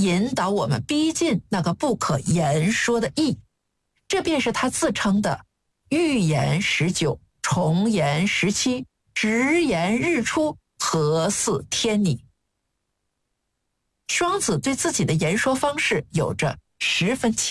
引导我们逼近那个不可言说的意。这便是他自称的预言19，重言17，直言日出，何似天拟。庄子对自己的言说方式有着十分